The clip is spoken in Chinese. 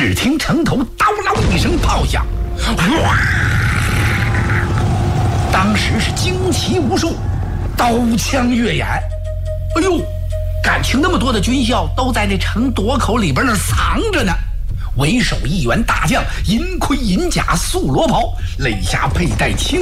只听城头叨啷一声炮响，哗！当时是旌旗无数，刀枪跃眼。哎呦，感情那么多的军校都在那城垛口里边那藏着呢。为首一员大将，银盔银甲素罗袍，肋下佩戴青